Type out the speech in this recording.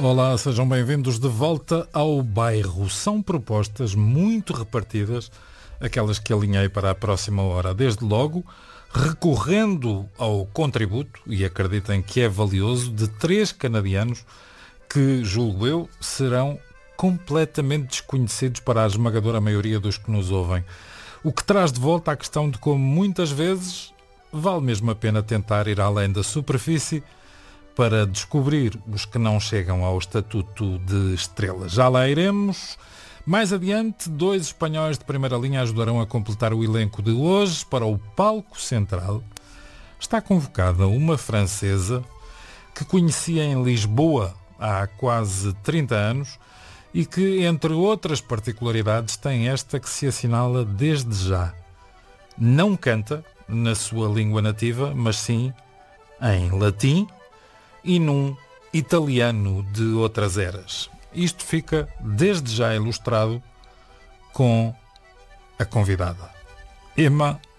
Olá, sejam bem-vindos de volta ao bairro. São propostas muito repartidas, aquelas que alinhei para a próxima hora. Desde logo, recorrendo ao contributo, e acreditem que é valioso, de 3 canadianos que, julgo eu, serão completamente desconhecidos para a esmagadora maioria dos que nos ouvem. O que traz de volta a questão de como muitas vezes vale mesmo a pena tentar ir além da superfície para descobrir os que não chegam ao estatuto de estrela. Já lá iremos. Mais adiante, 2 espanhóis de primeira linha ajudarão a completar o elenco de hoje. Para o palco central está convocada uma francesa que conhecia em Lisboa há quase 30 anos e que, entre outras particularidades, tem esta que se assinala desde já. Não canta na sua língua nativa, mas sim em latim e num italiano de outras eras. Isto fica desde já ilustrado com a convidada, Emma